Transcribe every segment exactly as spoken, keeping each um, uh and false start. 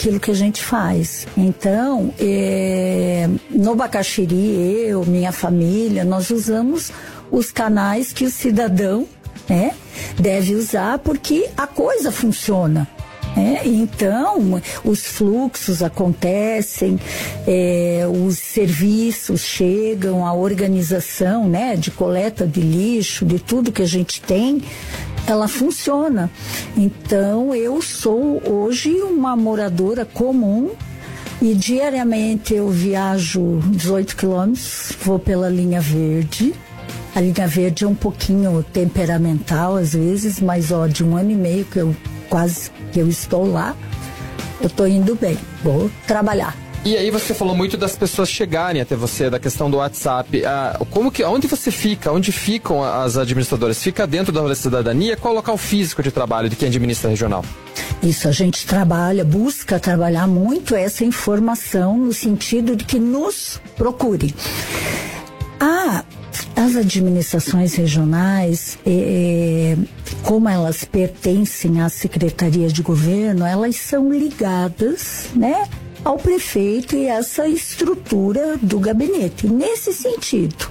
aquilo que a gente faz. Então, é, no Bacaxiri, eu, minha família, nós usamos os canais que o cidadão, né, deve usar, porque a coisa funciona. É, então, os fluxos acontecem, é, os serviços chegam, a organização, né, de coleta de lixo, de tudo que a gente tem, ela funciona. Então, eu sou hoje uma moradora comum e diariamente eu viajo dezoito quilômetros, vou pela linha verde. A linha verde é um pouquinho temperamental às vezes, mas ó, de um ano e meio que eu quase que eu estou lá, eu estou indo bem, vou trabalhar. E aí você falou muito das pessoas chegarem até você, da questão do WhatsApp. Ah, como que, onde você fica? Onde ficam as administradoras? Fica dentro da cidadania? Qual é o local físico de trabalho de quem administra regional? Isso, a gente trabalha, busca trabalhar muito essa informação no sentido de que nos procure. Ah, as administrações regionais, eh, como elas pertencem à Secretaria de Governo, elas são ligadas, né, ao prefeito e essa estrutura do gabinete. Nesse sentido,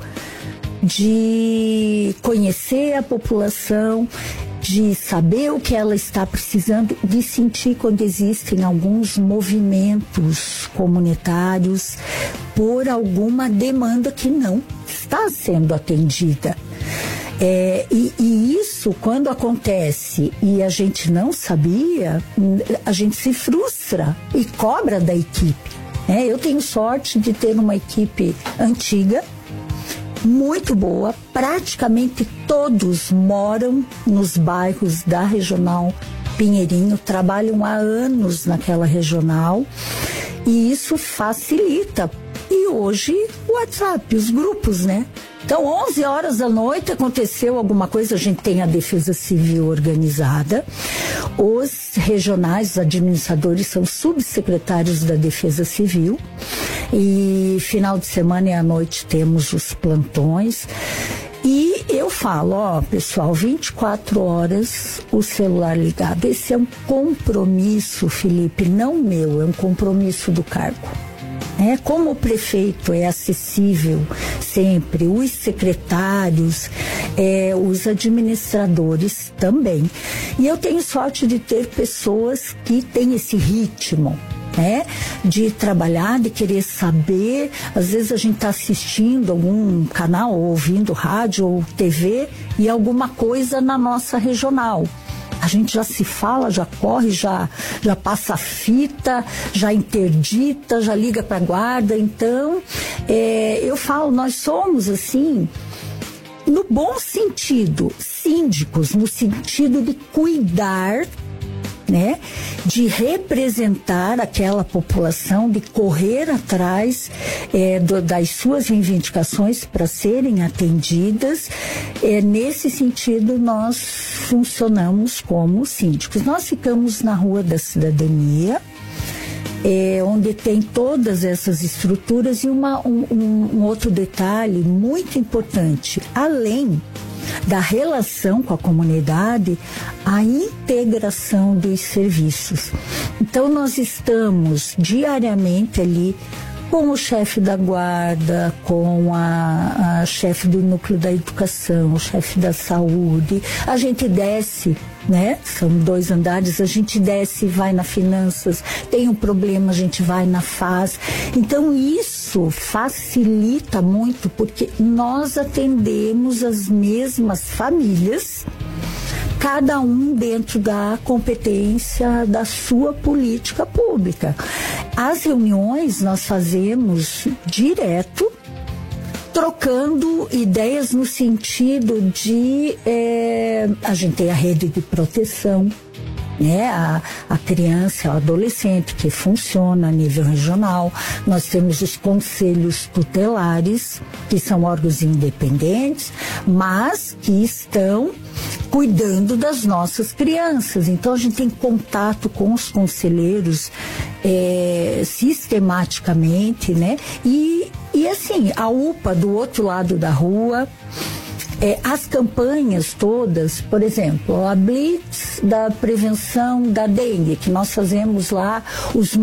de conhecer a população, de saber o que ela está precisando, de sentir quando existem alguns movimentos comunitários por alguma demanda que não está sendo atendida. É, e, e isso, quando acontece e a gente não sabia, a gente se frustra e cobra da equipe. É, eu tenho sorte de ter uma equipe antiga, muito boa, praticamente todos moram nos bairros da Regional Pinheirinho, trabalham há anos naquela regional e isso facilita. E hoje o WhatsApp, os grupos, né? Então, onze horas da noite aconteceu alguma coisa, a gente tem a Defesa Civil organizada, os regionais, os administradores são subsecretários da Defesa Civil e final de semana e à noite temos os plantões. E eu falo, ó, pessoal, vinte e quatro horas o celular ligado. Esse é um compromisso, Felipe, não meu, é um compromisso do cargo. É, como o prefeito é acessível sempre, os secretários, é, os administradores também. E eu tenho sorte de ter pessoas que têm esse ritmo, né, de trabalhar, de querer saber. Às vezes a gente está assistindo algum canal, ou ouvindo rádio ou T V e alguma coisa na nossa regional. A gente já se fala, já corre, já, já passa a fita, já interdita, já liga para a guarda. Então, é, eu falo, nós somos assim, no bom sentido, síndicos, no sentido de cuidar, né, de representar aquela população, de correr atrás é, do, das suas reivindicações para serem atendidas. É, nesse sentido, nós funcionamos como síndicos. Nós ficamos na Rua da Cidadania, é, onde tem todas essas estruturas e uma, um, um, um outro detalhe muito importante, além da relação com a comunidade, a integração dos serviços. Então, nós estamos diariamente ali com o chefe da guarda, com a, a chefe do núcleo da educação, o chefe da saúde. A gente desce, né? São dois andares, a gente desce e vai na finanças, tem um problema, a gente vai na F A S. Então isso facilita muito, porque nós atendemos as mesmas famílias, cada um dentro da competência da sua política pública. As reuniões nós fazemos direto, trocando ideias no sentido de é, a gente tem a rede de proteção, né, a, a criança, o adolescente, que funciona a nível regional. Nós temos os conselhos tutelares, que são órgãos independentes, mas que estão cuidando das nossas crianças. Então a gente tem contato com os conselheiros é, sistematicamente, né? E, e assim, a U P A do outro lado da rua, é, as campanhas todas, por exemplo, a Blitz da prevenção da dengue, que nós fazemos lá, os